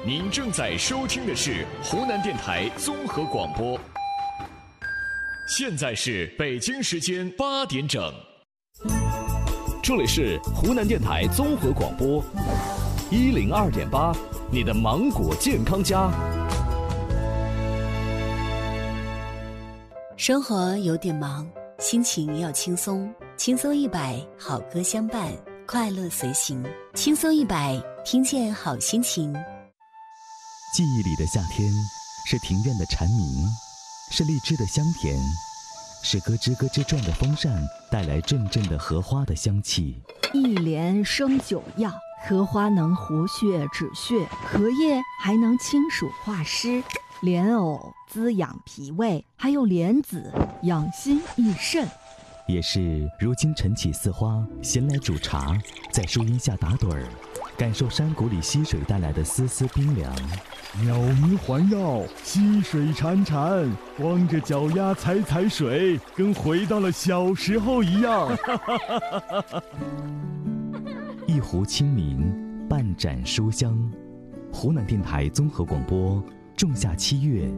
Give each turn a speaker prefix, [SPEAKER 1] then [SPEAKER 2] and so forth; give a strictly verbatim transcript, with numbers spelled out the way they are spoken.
[SPEAKER 1] 您正在收听的是湖南电台综合广播，现在是北京时间八点整。
[SPEAKER 2] 这里是湖南电台综合广播一零二点八，你的芒果健康家。
[SPEAKER 3] 生活有点忙，心情要轻松，轻松一百，好歌相伴，快乐随行。轻松一百，听见好心情。
[SPEAKER 4] 记忆里的夏天，是庭院的蝉鸣，是荔枝的香甜，是咯吱咯吱转的风扇带来阵阵的荷花的香气。
[SPEAKER 5] 一莲生九药，荷花能活血止血，荷叶还能清暑化湿，莲藕滋养脾胃，还有莲子养心益肾。
[SPEAKER 4] 也是如今晨起似花，闲来煮茶，在树荫下打盹儿，感受山谷里溪水带来的丝丝冰凉。
[SPEAKER 6] 鸟鸣环绕，溪水潺潺，光着脚丫踩踩水，跟回到了小时候一样。
[SPEAKER 4] 一壶清明，半盏书香。湖南电台综合广播，仲夏七月